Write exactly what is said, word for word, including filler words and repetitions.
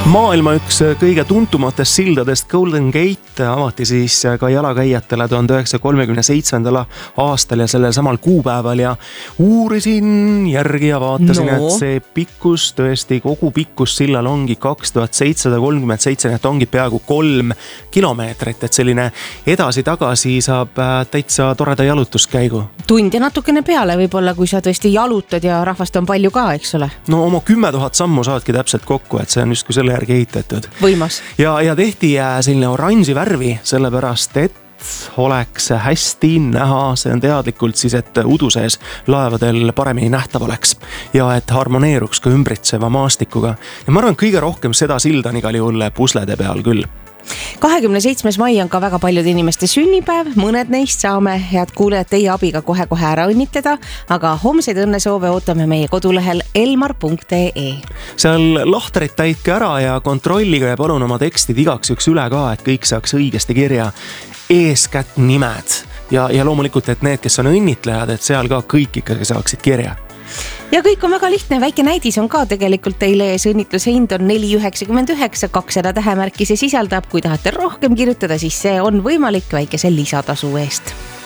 Maailma üks kõige tuntumatest sildadest Golden Gate avati siis ka jalakäijatele tuhande üheksasaja kolmekümne seitsmendal aastal ja sellel samal kuupäeval ja uurisin järgi ja vaatasin, no. et see pikkus, tõesti kogu pikkus sillal ongi kaks tuhat seitsesada kolmkümmend seitse, et ongi peaaegu kolm kilomeetrit, et selline edasi-tagasi saab täitsa toreda jalutuskäigu. Tund ja natukene peale võib-olla, kui sa tõesti jalutad ja rahvast on palju ka, eks ole? No oma kümme tuhat sammu saadki täpselt kokku, et see on just kui selle järgi ehitatud. Võimas. Ja, ja tehti selline oranži värvi, sellepärast et oleks hästi näha, see on teadlikult siis, et udu sees laevadel paremini nähtav oleks ja et harmoneeruks ka ümbritseva maastikuga. Ja ma arvan, kõige rohkem seda silda on igal juhul puslede peal küll. kahekümne seitsmes mai on ka väga paljude inimeste sünnipäev, mõned neist saame, head kuulejad, teie abiga kohe-kohe ära õnnitleda, aga homseid õnnesoove ootame meie kodulehel elmar punkt ee. Seal lahtrit täitke ära ja kontrolliga ja palun oma tekstid igaks üks üle ka, et kõik saaks õigesti kirja, eeskätt nimed ja, ja loomulikult, et need, kes on õnnitlejad, et seal ka kõik ikkagi saaksid kirja. Ja kõik on väga lihtne, väike näidis on ka tegelikult teile ees, õnnitluse hind on neli üheksakümmend üheksa, kakssada tähemärki see sisaldab, kui tahate rohkem kirjutada, siis see on võimalik väikese lisatasu eest.